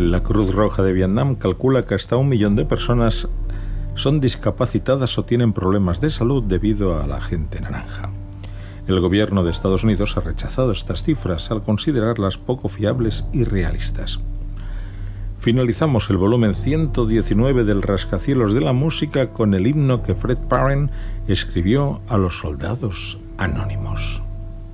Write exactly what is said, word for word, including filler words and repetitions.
La Cruz Roja de Vietnam calcula que hasta un millón de personas son discapacitadas o tienen problemas de salud debido a la Agente Naranja. El gobierno de Estados Unidos ha rechazado estas cifras al considerarlas poco fiables y realistas. Finalizamos el volumen ciento diecinueve del Rascacielos de la Música con el himno que Fred Parren escribió a los soldados anónimos.